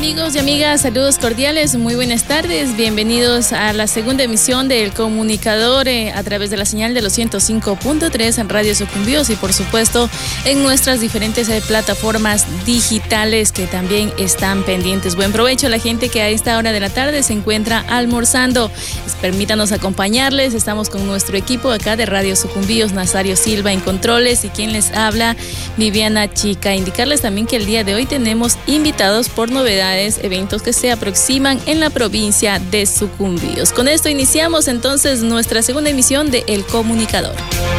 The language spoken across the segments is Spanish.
Amigos y amigas, saludos cordiales, muy buenas tardes, bienvenidos a la segunda emisión del Comunicador a través de la señal de los 105.3 en Radio Sucumbíos y por supuesto en nuestras diferentes plataformas digitales que también están pendientes. Buen provecho a la gente que a esta hora de la tarde se encuentra almorzando. Permítanos acompañarles, estamos con nuestro equipo acá de Radio Sucumbíos, Nazario Silva en controles y quien les habla, Viviana Chica. Indicarles también que el día de hoy tenemos invitados por novedades, eventos que se aproximan en la provincia de Sucumbíos. Con esto iniciamos entonces nuestra segunda emisión de El Comunicador.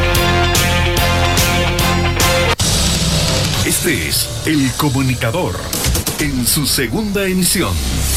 Este es El Comunicador en su segunda emisión.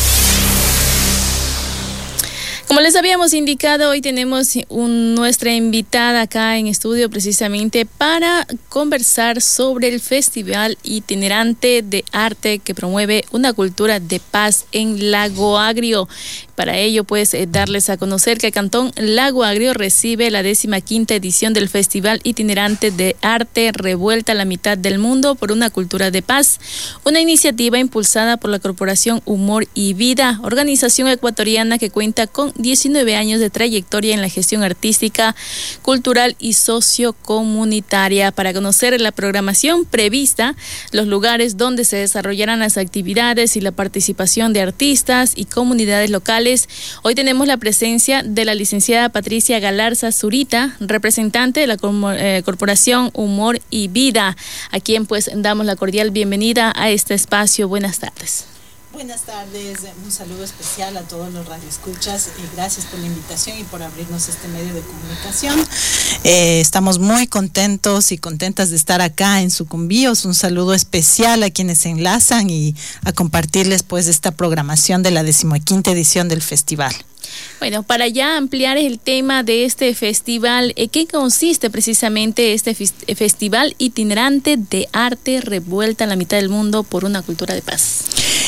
Como les habíamos indicado, hoy tenemos nuestra invitada acá en estudio precisamente para conversar sobre el Festival Itinerante de Arte que promueve una cultura de paz en Lago Agrio. Para ello, pues, darles a conocer que el Cantón Lago Agrio recibe la 15ª edición del Festival Itinerante de Arte Revuelta a la Mitad del Mundo por una Cultura de Paz, una iniciativa impulsada por la Corporación Humor y Vida, organización ecuatoriana que cuenta con 19 años de trayectoria en la gestión artística, cultural y sociocomunitaria. Para conocer la programación prevista, los lugares donde se desarrollarán las actividades y la participación de artistas y comunidades locales, hoy tenemos la presencia de la licenciada Patricia Galarza Zurita, representante de la Corporación Humor y Vida, a quien pues damos la cordial bienvenida a este espacio. Buenas tardes. Buenas tardes, un saludo especial a todos los radioescuchas y gracias por la invitación y por abrirnos este medio de comunicación. Estamos muy contentos y contentas de estar acá en Sucumbíos. Un saludo especial a quienes se enlazan y a compartirles pues esta programación de la 15ª edición del festival. Bueno, para ya ampliar el tema de este festival, ¿qué consiste precisamente este Festival Itinerante de Arte Revuelta a la Mitad del Mundo por una Cultura de Paz?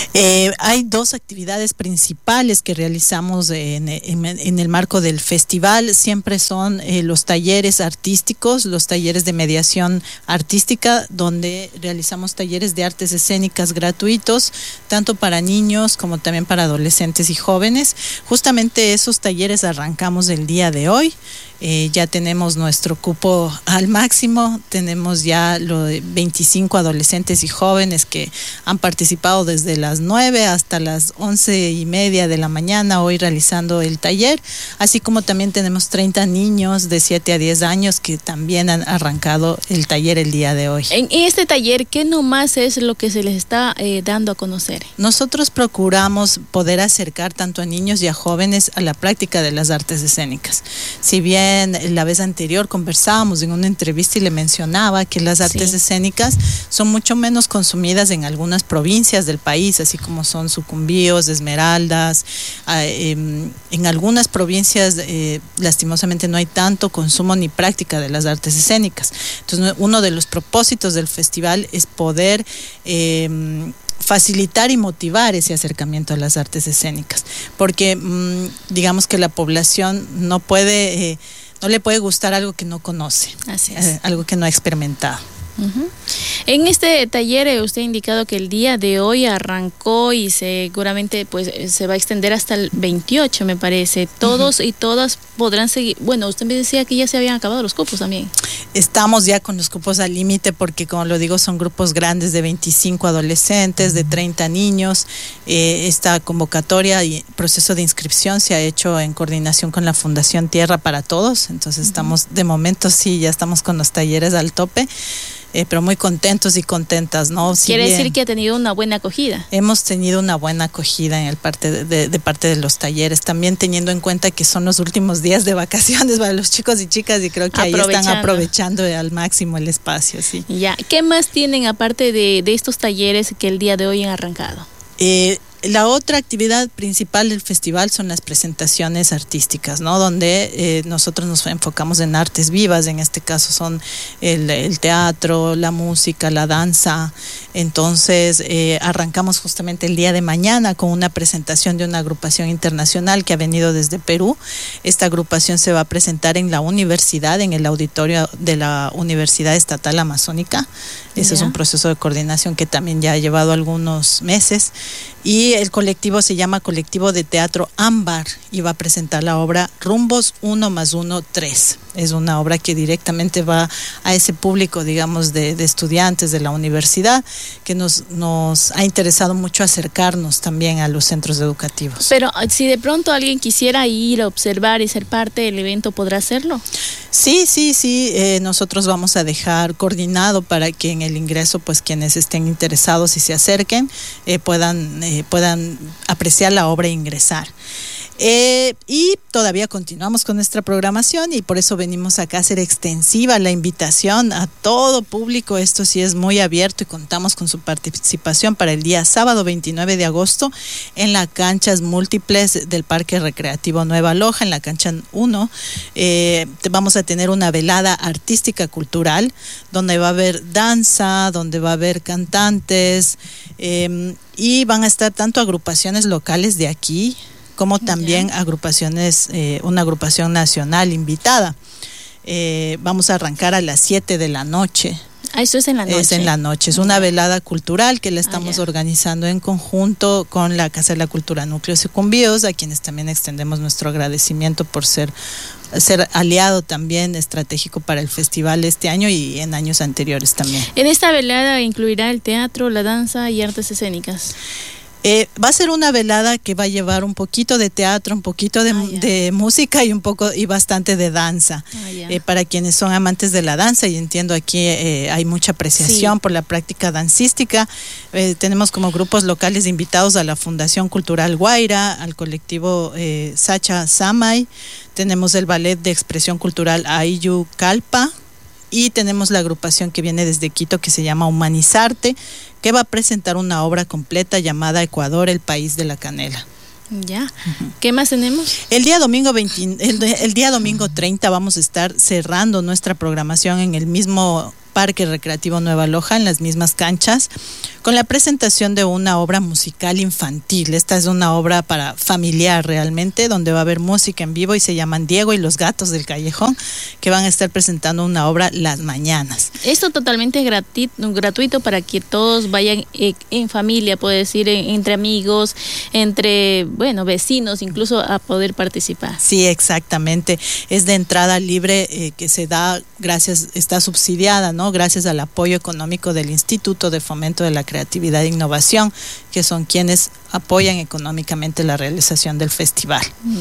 Hay dos actividades principales que realizamos en el marco del festival. Siempre son los talleres artísticos, los talleres de mediación artística, donde realizamos talleres de artes escénicas gratuitos, tanto para niños como también para adolescentes y jóvenes. Justamente esos talleres arrancamos el día de hoy. Ya tenemos nuestro cupo al máximo, tenemos ya 25 adolescentes y jóvenes que han participado desde las 9 hasta las 11:30 de la mañana hoy realizando el taller, así como también tenemos 30 niños de 7 a 10 años que también han arrancado el taller el día de hoy. En este taller, ¿qué nomás es lo que se les está dando a conocer? Nosotros procuramos poder acercar tanto a niños y a jóvenes a la práctica de las artes escénicas. Si bien la vez anterior conversábamos en una entrevista y le mencionaba que las artes escénicas son mucho menos consumidas en algunas provincias del país, así como son Sucumbíos, Esmeraldas. En algunas provincias lastimosamente no hay tanto consumo ni práctica de las artes escénicas. Entonces, uno de los propósitos del festival es poder facilitar y motivar ese acercamiento a las artes escénicas, porque digamos que la población no le puede gustar algo que no conoce, así es. Algo que no ha experimentado. Uh-huh. En este taller usted ha indicado que el día de hoy arrancó y seguramente pues se va a extender hasta el 28, me parece. Todos y todas podrán seguir. Bueno, usted me decía que ya se habían acabado los cupos también. Estamos ya con los cupos al límite porque, como lo digo, son grupos grandes de 25 adolescentes, de 30 niños. Esta convocatoria y proceso de inscripción se ha hecho en coordinación con la Fundación Tierra para Todos. Entonces estamos, de momento sí, ya estamos con los talleres al tope. Pero muy contentos y contentas, ¿no? Quiere decir que ha tenido una buena acogida. Hemos tenido una buena acogida en parte de los talleres, también teniendo en cuenta que son los últimos días de vacaciones para los chicos y chicas y creo que ahí están aprovechando al máximo el espacio, sí. Ya, ¿qué más tienen aparte de estos talleres que el día de hoy han arrancado? La otra actividad principal del festival son las presentaciones artísticas, ¿no? Donde nosotros nos enfocamos en artes vivas, en este caso son el teatro, la música, la danza. Entonces arrancamos justamente el día de mañana con una presentación de una agrupación internacional que ha venido desde Perú. Esta agrupación se va a presentar en la universidad, en el auditorio de la Universidad Estatal Amazónica. Ese es un proceso de coordinación que también ya ha llevado algunos meses. Y y el colectivo se llama Colectivo de Teatro Ámbar y va a presentar la obra Rumbos 1+1=3. Es una obra que directamente va a ese público, digamos, de estudiantes de la universidad, que nos ha interesado mucho acercarnos también a los centros educativos. Pero si de pronto alguien quisiera ir a observar y ser parte del evento, ¿podrá hacerlo? Sí, nosotros vamos a dejar coordinado para que en el ingreso, pues quienes estén interesados y se acerquen, puedan apreciar la obra e ingresar. Y todavía continuamos con nuestra programación y por eso venimos acá a hacer extensiva la invitación a todo público. Esto sí es muy abierto y contamos con su participación para el día sábado 29 de agosto en las canchas múltiples del Parque Recreativo Nueva Loja, en la cancha 1. Vamos a tener una velada artística cultural donde va a haber danza, donde va a haber cantantes y van a estar tanto agrupaciones locales de aquí como también agrupaciones, una agrupación nacional invitada. Vamos a arrancar a las 7 de la noche. Eso es en la noche. Es en la noche. Es una velada cultural que la estamos organizando en conjunto con la Casa de la Cultura Núcleo Sucumbíos, a quienes también extendemos nuestro agradecimiento por ser aliado también estratégico para el festival este año y en años anteriores también. En esta velada incluirá el teatro, la danza y artes escénicas. Va a ser una velada que va a llevar un poquito de teatro, un poquito de música y bastante de danza. Para quienes son amantes de la danza, y entiendo aquí hay mucha apreciación por la práctica dancística. Tenemos como grupos locales invitados a la Fundación Cultural Guaira, al colectivo Sacha Samay, tenemos el ballet de expresión cultural Ayu Calpa, y tenemos la agrupación que viene desde Quito que se llama Humanizarte, que va a presentar una obra completa llamada Ecuador, el país de la canela. Ya. ¿Qué más tenemos? El día domingo 30 vamos a estar cerrando nuestra programación en el mismo Parque Recreativo Nueva Loja, en las mismas canchas, con la presentación de una obra musical infantil. Esta es una obra para familiar realmente, donde va a haber música en vivo y se llaman Diego y los gatos del callejón, que van a estar presentando una obra las mañanas. Esto totalmente gratuito para que todos vayan en familia, puedo decir, entre amigos, entre, vecinos, incluso a poder participar. Sí, exactamente. Es de entrada libre que se da está subsidiada, ¿no? Gracias al apoyo económico del Instituto de Fomento de la Creatividad e Innovación, que son quienes apoyan económicamente la realización del festival.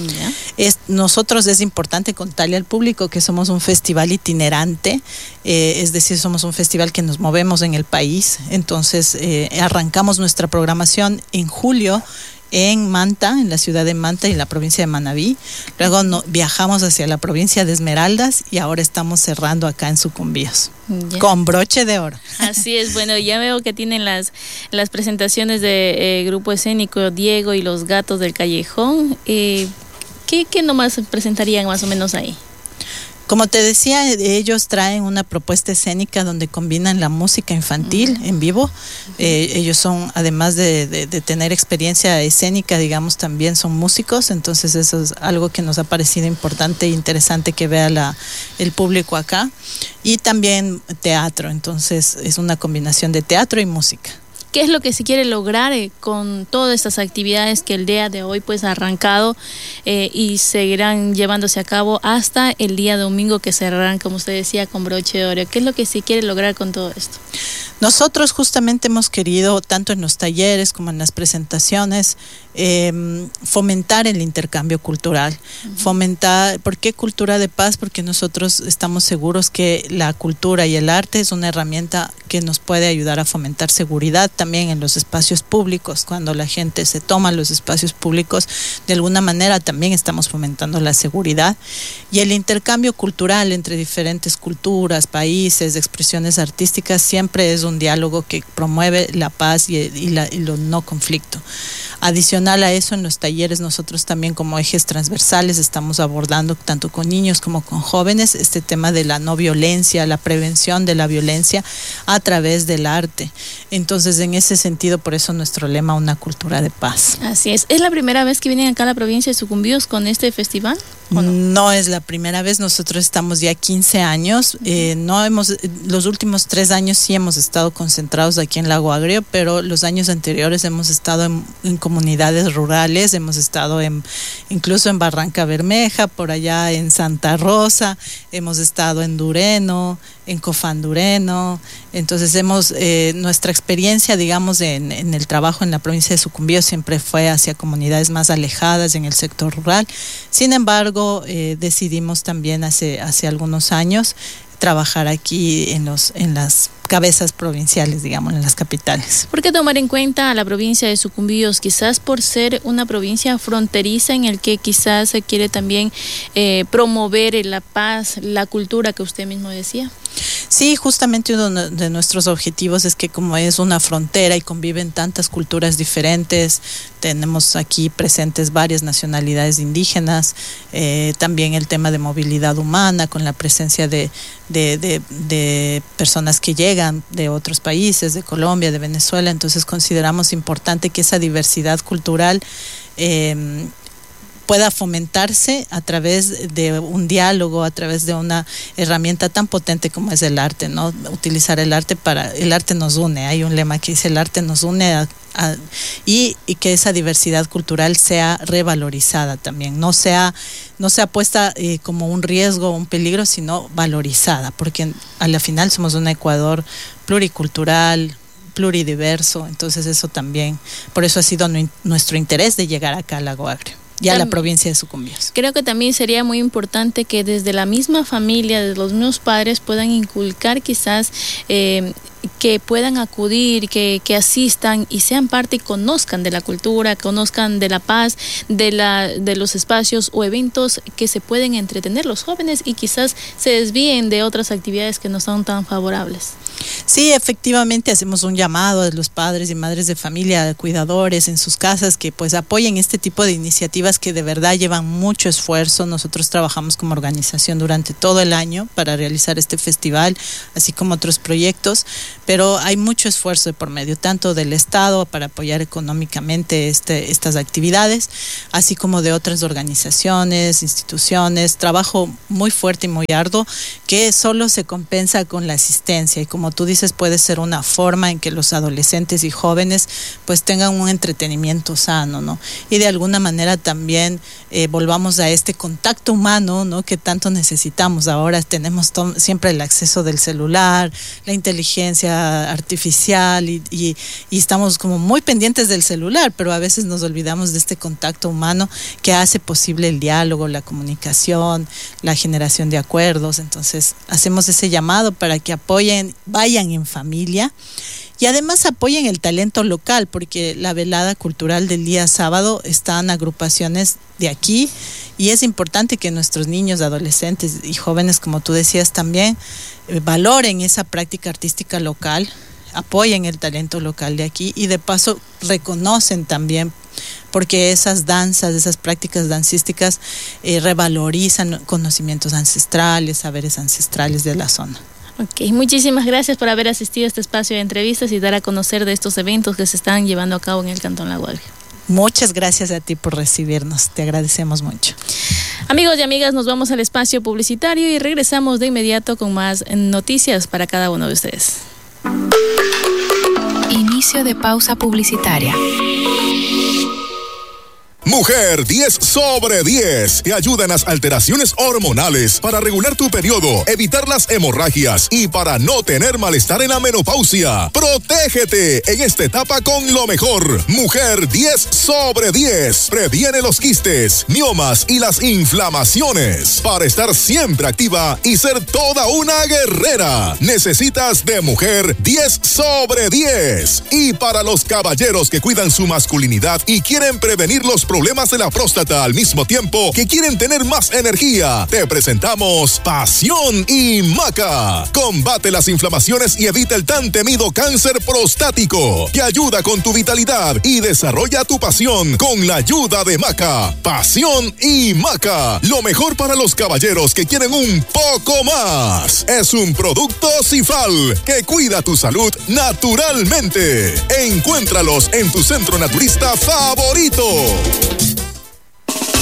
Nosotros es importante contarle al público que somos un festival itinerante, es decir, somos un festival que nos movemos en el país. Entonces arrancamos nuestra programación en julio en Manta, en la ciudad de Manta y la provincia de Manabí. Luego viajamos hacia la provincia de Esmeraldas y ahora estamos cerrando acá en Sucumbíos. Con broche de oro. Así es, ya veo que tienen las presentaciones de grupo escénico Diego y los gatos del callejón. ¿Qué nomás presentarían más o menos ahí? Como te decía, ellos traen una propuesta escénica donde combinan la música infantil en vivo. Ellos son, además de tener experiencia escénica, digamos, también son músicos. Entonces eso es algo que nos ha parecido importante e interesante que vea el público acá. Y también teatro, entonces es una combinación de teatro y música. ¿Qué es lo que se quiere lograr con todas estas actividades que el día de hoy ha arrancado y seguirán llevándose a cabo hasta el día domingo, que cerrarán, como usted decía, con broche de oro? ¿Qué es lo que se quiere lograr con todo esto? Nosotros justamente hemos querido, tanto en los talleres como en las presentaciones, fomentar el intercambio cultural. Fomentar, ¿por qué cultura de paz? Porque nosotros estamos seguros que la cultura y el arte es una herramienta que nos puede ayudar a fomentar seguridad también en los espacios públicos. Cuando la gente se toma los espacios públicos, de alguna manera también estamos fomentando la seguridad. Y el intercambio cultural entre diferentes culturas, países, expresiones artísticas, siempre es un diálogo que promueve la paz y lo no conflicto. Adicional a eso, en los talleres nosotros también como ejes transversales estamos abordando tanto con niños como con jóvenes este tema de la no violencia, la prevención de la violencia a través del arte. Entonces, en ese sentido, por eso nuestro lema, una cultura de paz. Así es. ¿Es la primera vez que vienen acá a la provincia de Sucumbíos con este festival? No es la primera vez, nosotros estamos ya 15 años, los últimos 3 años sí hemos estado estado concentrados aquí en Lago Agrio, pero los años anteriores hemos estado en comunidades rurales, hemos estado incluso en Barranca Bermeja, por allá en Santa Rosa, hemos estado en Dureno, en Cofandureno. Entonces nuestra experiencia, digamos, en el trabajo en la provincia de Sucumbíos siempre fue hacia comunidades más alejadas en el sector rural. Sin embargo, decidimos también hace algunos años trabajar aquí en las cabezas provinciales, digamos, en las capitales. ¿Por qué tomar en cuenta a la provincia de Sucumbíos? Quizás por ser una provincia fronteriza en el que quizás se quiere también promover la paz, la cultura que usted mismo decía. Sí, justamente uno de nuestros objetivos es que como es una frontera y conviven tantas culturas diferentes, tenemos aquí presentes varias nacionalidades indígenas, también el tema de movilidad humana con la presencia de personas que llegan de otros países, de Colombia, de Venezuela. Entonces consideramos importante que esa diversidad cultural pueda fomentarse a través de un diálogo, a través de una herramienta tan potente como es el arte, ¿no? Utilizar el arte el arte nos une. Hay un lema que dice: el arte nos une y que esa diversidad cultural sea revalorizada también, no sea puesta como un riesgo o un peligro, sino valorizada, porque a la final somos un Ecuador pluricultural, pluridiverso. Entonces eso también, por eso ha sido nuestro interés de llegar acá a Lago Agrio y a la provincia de Sucumbíos. Creo que también sería muy importante que desde la misma familia, desde los mismos padres, puedan inculcar quizás que puedan acudir, que asistan y sean parte y conozcan de la cultura, conozcan de la paz, de los espacios o eventos que se pueden entretener los jóvenes y quizás se desvíen de otras actividades que no son tan favorables. Sí, efectivamente hacemos un llamado a los padres y madres de familia, cuidadores en sus casas, que pues apoyen este tipo de iniciativas que de verdad llevan mucho esfuerzo. Nosotros trabajamos como organización durante todo el año para realizar este festival, así como otros proyectos, pero hay mucho esfuerzo de por medio, tanto del Estado para apoyar económicamente estas actividades, así como de otras organizaciones, instituciones, trabajo muy fuerte y muy arduo que solo se compensa con la asistencia. Y como tú dices, puede ser una forma en que los adolescentes y jóvenes pues tengan un entretenimiento sano, ¿no? Y de alguna manera también volvamos a este contacto humano, ¿no?, que tanto necesitamos. Ahora tenemos siempre el acceso del celular, la inteligencia artificial y estamos como muy pendientes del celular, pero a veces nos olvidamos de este contacto humano que hace posible el diálogo, la comunicación, la generación de acuerdos. Entonces hacemos ese llamado para que apoyen, vayan en familia y además apoyen el talento local, porque la velada cultural del día sábado están agrupaciones de aquí y es importante que nuestros niños, adolescentes y jóvenes, como tú decías también, valoren esa práctica artística local, apoyen el talento local de aquí y de paso reconocen también, porque esas danzas, esas prácticas dancísticas revalorizan conocimientos ancestrales, saberes ancestrales de la zona. Ok, muchísimas gracias por haber asistido a este espacio de entrevistas y dar a conocer de estos eventos que se están llevando a cabo en el Cantón Lago Agrio. Muchas gracias a ti por recibirnos, te agradecemos mucho. Amigos y amigas, nos vamos al espacio publicitario y regresamos de inmediato con más noticias para cada uno de ustedes. Inicio de pausa publicitaria. Mujer 10 sobre 10 te ayuda en las alteraciones hormonales para regular tu periodo, evitar las hemorragias y para no tener malestar en la menopausia. Protégete en esta etapa con lo mejor. Mujer 10 sobre 10 previene los quistes, miomas y las inflamaciones. Para estar siempre activa y ser toda una guerrera, necesitas de Mujer 10 sobre 10. Y para los caballeros que cuidan su masculinidad y quieren prevenir los problemas de la próstata al mismo tiempo que quieren tener más energía, te presentamos Pasión y Maca. Combate las inflamaciones y evita el tan temido cáncer prostático. Te ayuda con tu vitalidad y desarrolla tu pasión con la ayuda de Maca. Pasión y Maca, lo mejor para los caballeros que quieren un poco más. Es un producto Cifal que cuida tu salud naturalmente. Encuéntralos en tu centro naturista favorito.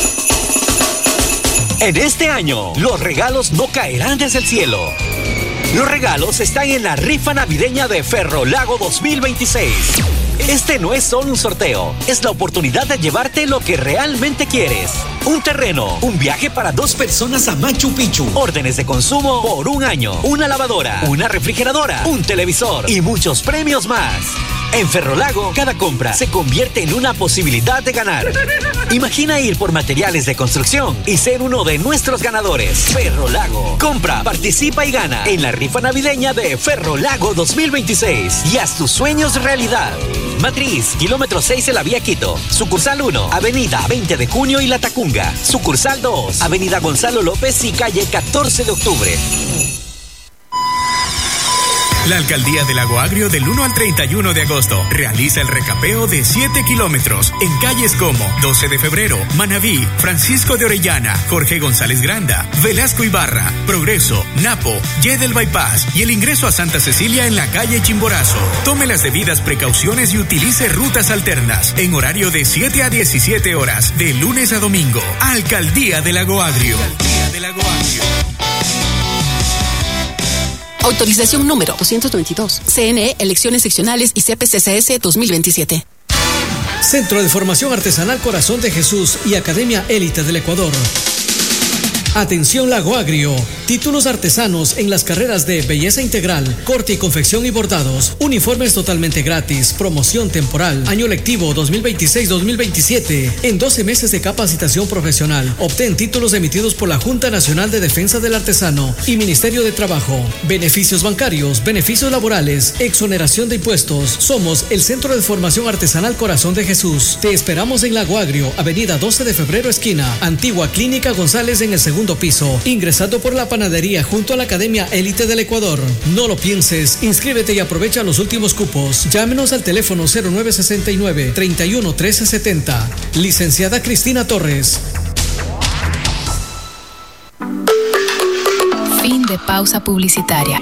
En este año, los regalos no caerán desde el cielo. Los regalos están en la rifa navideña de Ferrolago 2026. Este no es solo un sorteo, es la oportunidad de llevarte lo que realmente quieres. Un terreno, un viaje para 2 personas a Machu Picchu, órdenes de consumo por 1 año, una lavadora, una refrigeradora, un televisor y muchos premios más. En Ferrolago, cada compra se convierte en una posibilidad de ganar. Imagina ir por materiales de construcción y ser uno de nuestros ganadores. Ferrolago. Compra, participa y gana en la rifa navideña de Ferrolago 2026 y haz tus sueños realidad. Matriz, kilómetro 6 de la vía Quito. Sucursal 1, avenida 20 de junio y La Tacunga. Sucursal 2, avenida Gonzalo López y calle 14 de octubre. La Alcaldía de Lago Agrio del 1 al 31 de agosto realiza el recapeo de 7 kilómetros en calles como 12 de febrero, Manabí, Francisco de Orellana, Jorge González Granda, Velasco Ibarra, Progreso, Napo, Y del Bypass y el ingreso a Santa Cecilia en la calle Chimborazo. Tome las debidas precauciones y utilice rutas alternas en horario de 7 a 17 horas, de lunes a domingo. Alcaldía de Lago Agrio. Alcaldía de Lago Agrio. Autorización número 292. CNE, Elecciones Seccionales y CPCCS 2027. Centro de Formación Artesanal Corazón de Jesús y Academia Élite del Ecuador. Atención Lago Agrio. Títulos artesanos en las carreras de Belleza Integral, Corte y Confección y Bordados. Uniformes totalmente gratis. Promoción temporal. Año lectivo 2026-2027. En 12 meses de capacitación profesional. Obtén títulos emitidos por la Junta Nacional de Defensa del Artesano y Ministerio de Trabajo. Beneficios bancarios, beneficios laborales, exoneración de impuestos. Somos el Centro de Formación Artesanal Corazón de Jesús. Te esperamos en Lago Agrio, avenida 12 de febrero, esquina. Antigua Clínica González en el segundo piso, ingresando por la panadería junto a la Academia Élite del Ecuador. No lo pienses, inscríbete y aprovecha los últimos cupos. Llámenos al teléfono 0969 31 1370. Licenciada Cristina Torres. Fin de pausa publicitaria.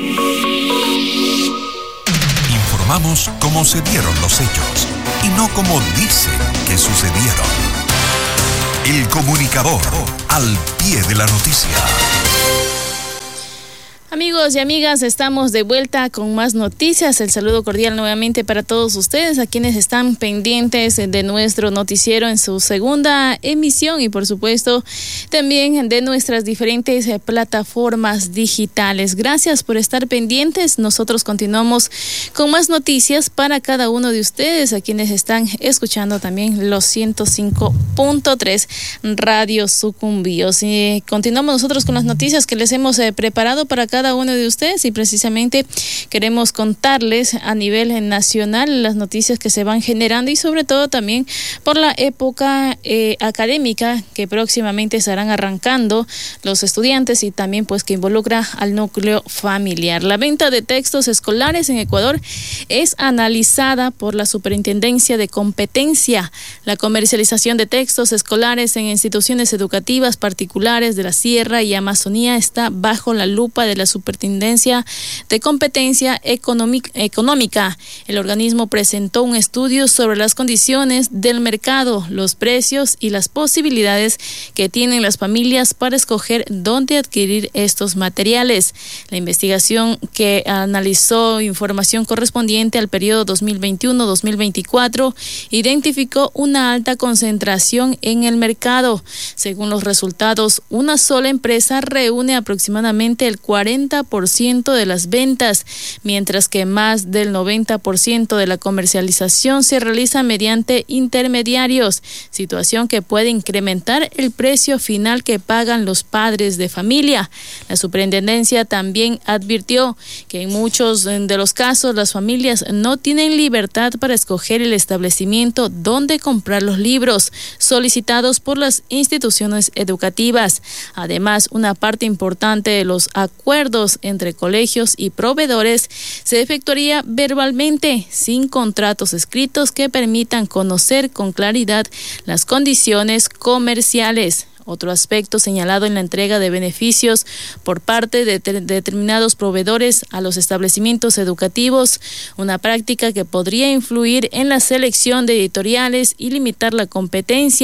Informamos cómo se dieron los hechos y no como dicen que sucedieron. El comunicador, al pie de la noticia. Amigos y amigas, estamos de vuelta con más noticias. El saludo cordial nuevamente para todos ustedes, a quienes están pendientes de nuestro noticiero en su segunda emisión y por supuesto también de nuestras diferentes plataformas digitales. Gracias por estar pendientes. Nosotros continuamos con más noticias para cada uno de ustedes, a quienes están escuchando también los 105.3 Radio Sucumbíos. Y continuamos nosotros con las noticias que les hemos preparado para cada uno de ustedes y precisamente queremos contarles a nivel nacional las noticias que se van generando y sobre todo también por la época académica que próximamente estarán arrancando los estudiantes y también pues que involucra al núcleo familiar. La venta de textos escolares en Ecuador es analizada por la Superintendencia de Competencia. La comercialización de textos escolares en instituciones educativas particulares de la Sierra y Amazonía está bajo la lupa de la Superintendencia de Competencia Económica. El organismo presentó un estudio sobre las condiciones del mercado, los precios y las posibilidades que tienen las familias para escoger dónde adquirir estos materiales. La investigación, que analizó información correspondiente al periodo 2021-2024, identificó una alta concentración en el mercado. Según los resultados, una sola empresa reúne aproximadamente el 40% de las ventas, mientras que más del 90% de la comercialización se realiza mediante intermediarios, situación que puede incrementar el precio final que pagan los padres de familia. La superintendencia también advirtió que en muchos de los casos las familias no tienen libertad para escoger el establecimiento donde comprar los libros solicitados por las instituciones educativas. Además, una parte importante de los acuerdos entre colegios y proveedores se efectuaría verbalmente, sin contratos escritos que permitan conocer con claridad las condiciones comerciales. Otro aspecto señalado en la entrega de beneficios por parte de determinados proveedores a los establecimientos educativos, una práctica que podría influir en la selección de editoriales y limitar la competencia.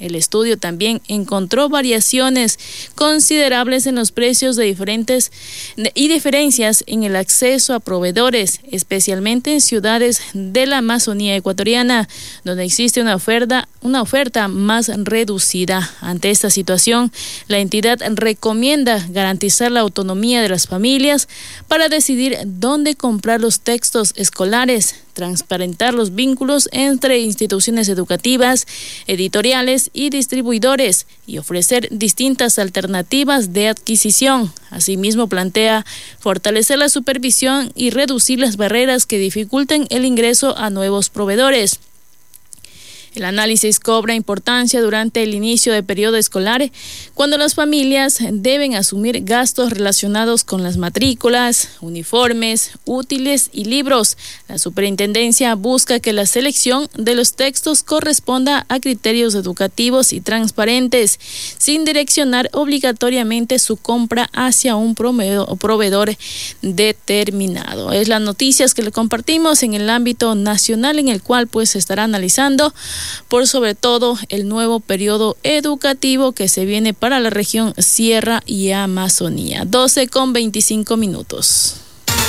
El estudio también encontró variaciones considerables en los precios y diferencias en el acceso a proveedores, especialmente en ciudades de la Amazonía ecuatoriana, donde existe una oferta más reducida. Ante esta situación, la entidad recomienda garantizar la autonomía de las familias para decidir dónde comprar los textos escolares, transparentar los vínculos entre instituciones educativas, editoriales y distribuidores y ofrecer distintas alternativas de adquisición. Asimismo, plantea fortalecer la supervisión y reducir las barreras que dificulten el ingreso a nuevos proveedores. El análisis cobra importancia durante el inicio del periodo escolar, cuando las familias deben asumir gastos relacionados con las matrículas, uniformes, útiles y libros. La superintendencia busca que la selección de los textos corresponda a criterios educativos y transparentes, sin direccionar obligatoriamente su compra hacia un proveedor determinado. Es las noticias que le compartimos en el ámbito nacional, en el cual pues se estará analizando por sobre todo el nuevo periodo educativo que se viene para la región Sierra y Amazonía. 12:25.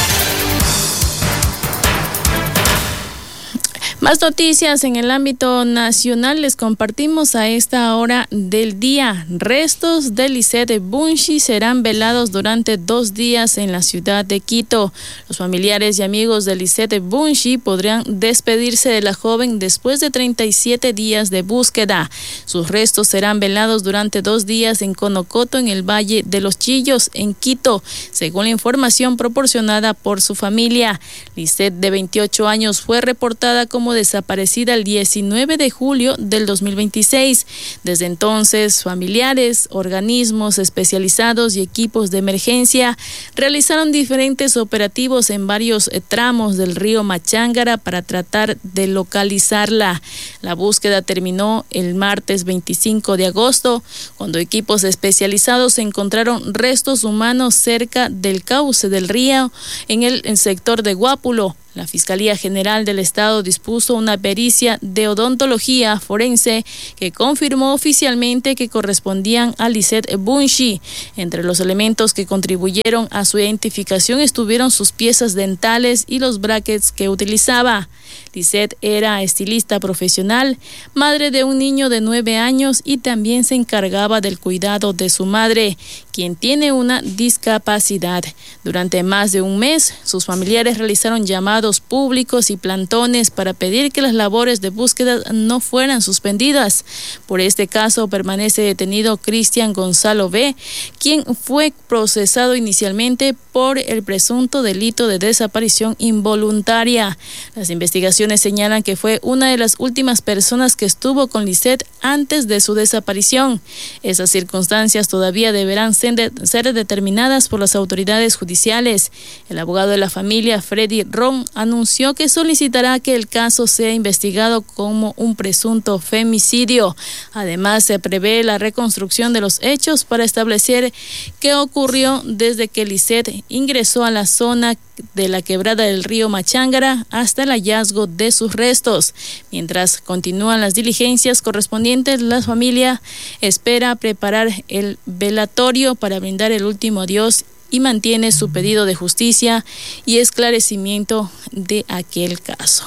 Más noticias en el ámbito nacional les compartimos a esta hora del día. Restos de Lisette Bunshi serán velados durante 2 días en la ciudad de Quito. Los familiares y amigos de Lisette Bunshi podrán despedirse de la joven después de 37 días de búsqueda. Sus restos serán velados durante 2 días en Conocoto, en el Valle de los Chillos, en Quito, según la información proporcionada por su familia. Lisette, de 28 años, fue reportada como desaparecida el 19 de julio del 2026. Desde entonces, familiares, organismos especializados y equipos de emergencia realizaron diferentes operativos en varios tramos del río Machángara para tratar de localizarla. La búsqueda terminó el martes 25 de agosto, cuando equipos especializados encontraron restos humanos cerca del cauce del río en el sector de Guápulo. La Fiscalía General del Estado dispuso una pericia de odontología forense que confirmó oficialmente que correspondían a Lisette Bunshi. Entre los elementos que contribuyeron a su identificación estuvieron sus piezas dentales y los brackets que utilizaba. Lisette era estilista profesional, madre de un niño de 9 años y también se encargaba del cuidado de su madre, quien tiene una discapacidad. Durante más de un mes, sus familiares realizaron llamados públicos y plantones para pedir que las labores de búsqueda no fueran suspendidas. Por este caso permanece detenido Cristian Gonzalo B., quien fue procesado inicialmente por el presunto delito de desaparición involuntaria. Las investigaciones señalan que fue una de las últimas personas que estuvo con Lisette antes de su desaparición. Esas circunstancias todavía deberán ser determinadas por las autoridades judiciales. El abogado de la familia, Freddy Ron, anunció que solicitará que el caso sea investigado como un presunto femicidio. Además, se prevé la reconstrucción de los hechos para establecer qué ocurrió desde que Lisette ingresó a la zona de la quebrada del río Machángara hasta el hallazgo de sus restos. Mientras continúan las diligencias correspondientes, la familia espera preparar el velatorio para brindar el último adiós y mantiene su pedido de justicia y esclarecimiento de aquel caso.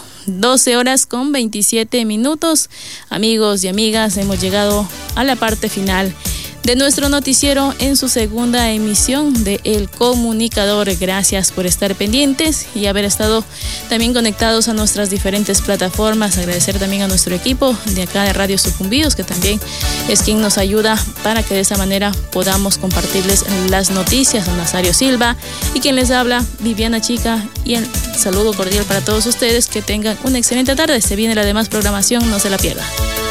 12:27. Amigos y amigas, hemos llegado a la parte final de nuestro noticiero en su segunda emisión de El Comunicador. Gracias por estar pendientes y haber estado también conectados a nuestras diferentes plataformas. Agradecer también a nuestro equipo de acá de Radio Sucumbíos, que también es quien nos ayuda para que de esa manera podamos compartirles las noticias. A Nazario Silva y quien les habla, Viviana Chica, y el saludo cordial para todos ustedes. Que tengan una excelente tarde. Se viene la demás programación, no se la pierda.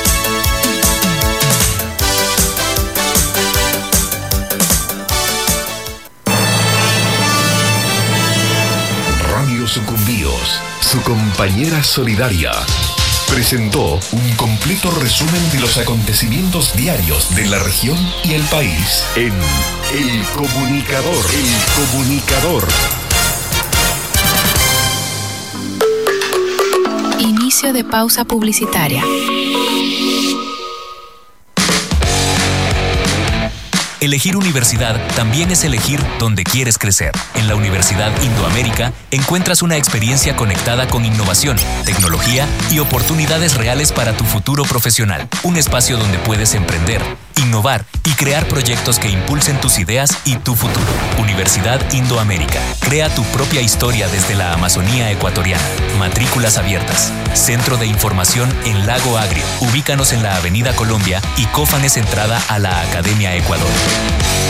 Sucumbíos, su compañera solidaria, presentó un completo resumen de los acontecimientos diarios de la región y el país en El Comunicador. El Comunicador. Inicio de pausa publicitaria. Elegir universidad también es elegir dónde quieres crecer. En la Universidad Indoamérica encuentras una experiencia conectada con innovación, tecnología y oportunidades reales para tu futuro profesional. Un espacio donde puedes emprender, innovar y crear proyectos que impulsen tus ideas y tu futuro. Universidad Indoamérica. Crea tu propia historia desde la Amazonía ecuatoriana. Matrículas abiertas. Centro de Información en Lago Agrio. Ubícanos en la Avenida Colombia y Cófanes entrada a la Academia Ecuador.